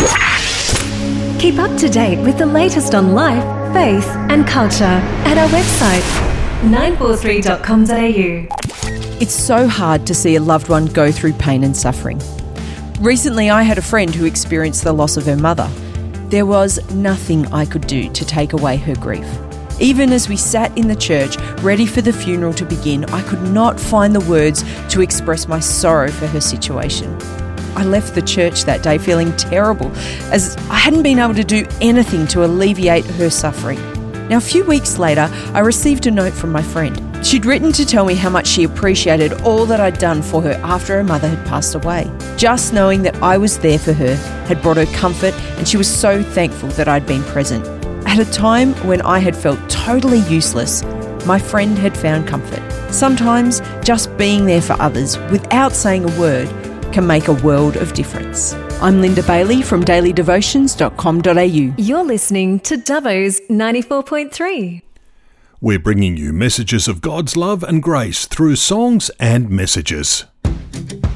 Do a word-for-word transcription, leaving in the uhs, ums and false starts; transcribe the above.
Keep up to date with the latest on life, faith and culture at our website nine four three dot com dot a u. It's so hard to see a loved one go through pain and suffering. Recently, I had a friend who experienced the loss of her mother. There was nothing I could do to take away her grief. Even as we sat in the church, ready for the funeral to begin, I could not find the words to express my sorrow for her situation. I left the church that day feeling terrible, as I hadn't been able to do anything to alleviate her suffering. Now, a few weeks later, I received a note from my friend. She'd written to tell me how much she appreciated all that I'd done for her after her mother had passed away. Just knowing that I was there for her had brought her comfort, and she was so thankful that I'd been present. At a time when I had felt totally useless, my friend had found comfort. Sometimes just being there for others without saying a word can make a world of difference. I'm Linda Bailey from daily devotions dot com dot a u. You're listening to Dubbo's ninety-four point three. We're bringing you messages of God's love and grace through songs and messages.